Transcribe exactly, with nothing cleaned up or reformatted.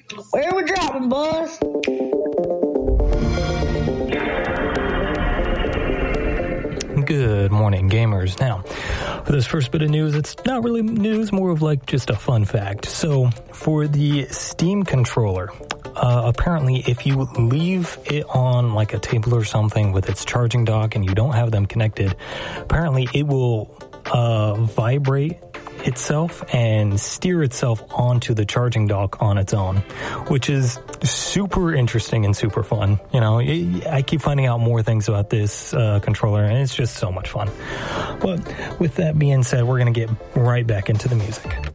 Where are we dropping, boss? Good morning, gamers. Now, for this first bit of news, it's not really news, more of like just a fun fact. So, for the Steam controller, uh, apparently if you leave it on like a table or something with its charging dock and you don't have them connected, apparently it will uh, vibrate itself and steer itself onto the charging dock on its own, which is super interesting and super fun. You know, I keep finding out more things about this uh, controller, and it's just so much fun. But with that being said, we're going to get right back into the music.